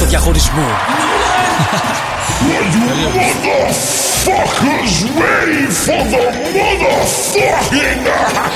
για χωρισμό. Are you motherfuckers ready for the motherfucking